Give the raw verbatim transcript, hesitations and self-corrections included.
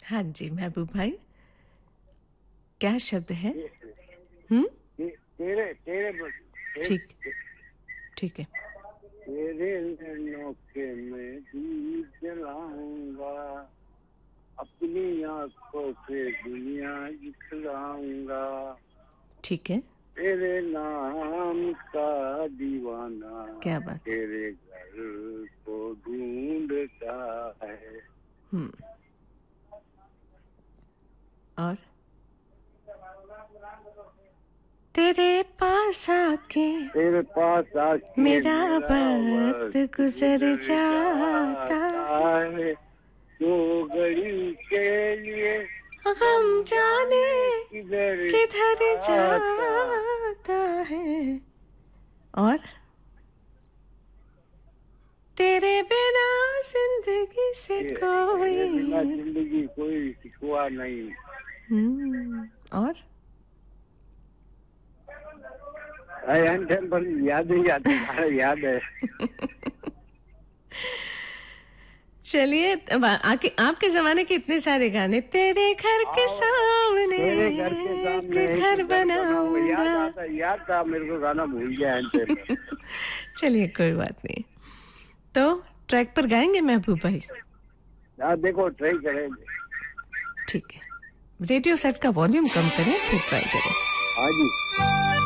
हाँ जी महबूब भाई, क्या शब्द है? हम्म तेरे तेरे ठीक ठीक है। तेरे नैनों के मैं दीप जलाऊंगा, अपनी आंखों से दुनिया दिखलाऊंगा, ठीक है, तेरे नाम का दीवाना क्या बात। तेरे घर को ढूंढता है। हम्म और तेरे पास आके तेरे पास आके मेरा मेरा वक्त वक्त गुजर गुजर जाता जाता है, है, दो घड़ी के लिए गम गम जाने जाने किधर किधर जाता। जाता है। और तेरे बिना जिंदगी से तेरे बिना कोई। जिंदगी कोई सिखवा नहीं। हम्म और अरे अंत पर याद ही याद है, याद है। चलिए, अब आके आपके जमाने के इतने सारे गाने, तेरे घर के हाँ, सामने तेरे घर के सामने एक एक घर घर बनाऊंगा, बनाऊंगा। याद आता, याद था मेरे को, गाना भूल गया अंत। चलिए कोई बात नहीं, तो ट्रैक पर गाएंगे महबूब भाई? हाँ देखो, ट्राई करेंगे। ठीक है, रेडियो सेट का वॉल्यूम कम करें फिर ट्राई करें। हाँ जी।